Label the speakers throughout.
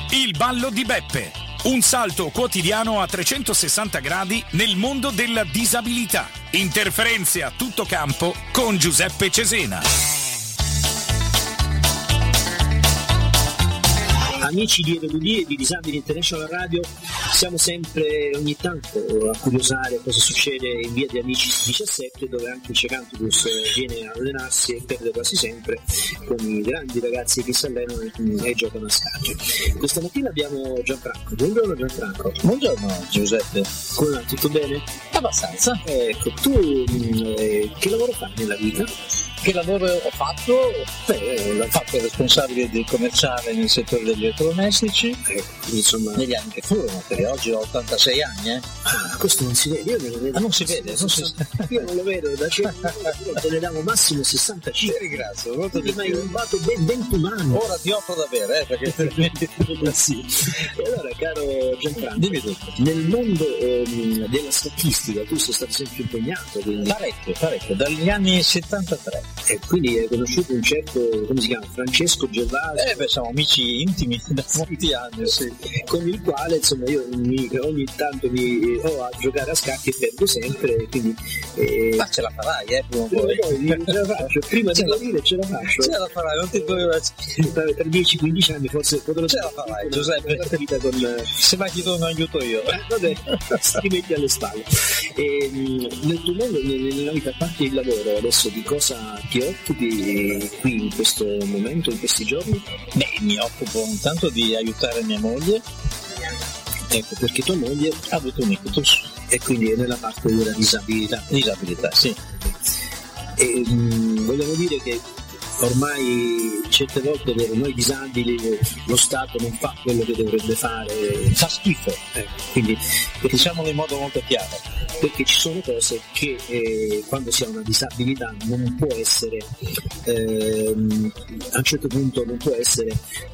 Speaker 1: Il ballo di Beppe. Un salto quotidiano a 360 gradi nel mondo della disabilità. Interferenze a tutto campo con Giuseppe Cesena.
Speaker 2: Amici di RDD e di Disabili International Radio, siamo sempre ogni tanto a curiosare cosa succede in via di Amici 17, dove anche Cecantus viene a allenarsi e perde quasi sempre con i grandi ragazzi che si allenano e giocano a scacchi. Questa mattina abbiamo Gianfranco. Buongiorno Gianfranco.
Speaker 3: Buongiorno Giuseppe.
Speaker 2: Come va? Tutto bene?
Speaker 3: Abbastanza.
Speaker 2: Ecco, tu che lavoro fai nella vita?
Speaker 3: Che lavoro ho fatto? Ho fatto il responsabile del commerciale nel settore degli elettrodomestici,
Speaker 2: insomma,
Speaker 3: negli anni che furono, perché oggi ho 86 anni.
Speaker 2: Questo non si vede, io non lo vedo.
Speaker 3: Non si vede?
Speaker 2: Io non lo vedo, da te ne davo massimo 65.
Speaker 3: Ti ringrazio, molto
Speaker 2: mi hai rubato ben 21 anni.
Speaker 3: Ora ti offro da bere, perché
Speaker 2: sì. E allora, caro Gianfranco,
Speaker 3: dimmi tutto.
Speaker 2: Nel mondo della statistica tu sei stato sempre impegnato, quindi...
Speaker 3: parecchio, dagli anni 73.
Speaker 2: E quindi hai conosciuto un certo, come si chiama, Francesco Gervasio?
Speaker 3: Siamo amici intimi da molti anni, sì.
Speaker 2: Con il quale insomma io ogni tanto mi ho a giocare a scacchi e perdo sempre, quindi
Speaker 3: ma ce la farai, prima o
Speaker 2: poi ce la faccio, prima di morire ce la faccio,
Speaker 3: ce la farai, non ti puoi...
Speaker 2: per 10-15 anni forse potrò
Speaker 3: ce la farai, Giuseppe, se mai ti do un aiuto io,
Speaker 2: vabbè, ti metti alle spalle. Nel tuo mondo, nella vita, a parte il lavoro, adesso di cosa ti occupi qui in questo momento, in questi giorni?
Speaker 3: Mi occupo intanto di aiutare mia moglie.
Speaker 2: Ecco, perché tua moglie
Speaker 3: ha avuto un ictus
Speaker 2: e quindi è nella parte della disabilità.
Speaker 3: Disabilità, sì.
Speaker 2: E vogliamo dire che ormai certe volte per noi disabili lo Stato non fa quello che dovrebbe fare,
Speaker 3: fa schifo,
Speaker 2: quindi
Speaker 3: diciamolo in modo molto chiaro,
Speaker 2: perché ci sono cose che quando si ha una disabilità non può essere a un certo punto non può essere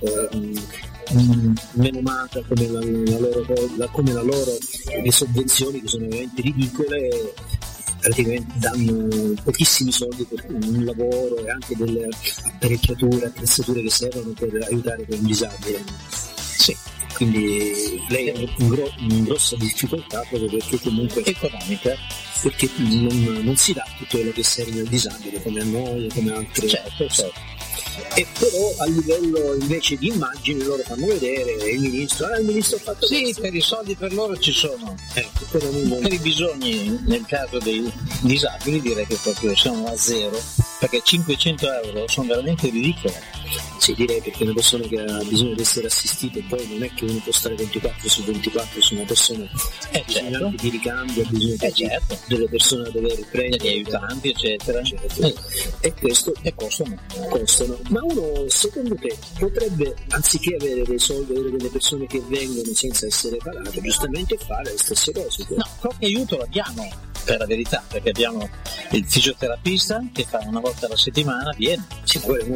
Speaker 2: menomata come la loro le sovvenzioni, che sono veramente ridicole, praticamente danno pochissimi soldi per un lavoro e anche delle apparecchiature, attrezzature che servono per aiutare un disabile.
Speaker 3: Sì.
Speaker 2: Quindi lei ha una grossa difficoltà proprio perché comunque
Speaker 3: economica,
Speaker 2: perché non si dà tutto quello che serve al disabile come a noi, come altre.
Speaker 3: Certo.
Speaker 2: E però a livello invece di immagine loro fanno vedere il ministro ha fatto
Speaker 3: sì,
Speaker 2: questo.
Speaker 3: Per i soldi per loro ci sono,
Speaker 2: però
Speaker 3: per i bisogni nel caso dei disabili direi che proprio siamo a zero, perché 500 euro sono veramente ridicole.
Speaker 2: Sì, direi, perché una persona che ha bisogno di essere assistita, poi non è che uno può stare 24/24 su una persona,
Speaker 3: certo.
Speaker 2: Anche di ricambio, ha bisogno
Speaker 3: certo.
Speaker 2: delle persone da dover prendere,
Speaker 3: degli aiutanti eccetera.
Speaker 2: E questo
Speaker 3: costano.
Speaker 2: Ma uno, secondo te, potrebbe, anziché avere dei soldi, avere delle persone che vengono senza essere pagate, giustamente fare le stesse cose?
Speaker 3: No, qualche aiuto l'abbiamo, per la verità, perché abbiamo il fisioterapista che fa una volta alla settimana, viene.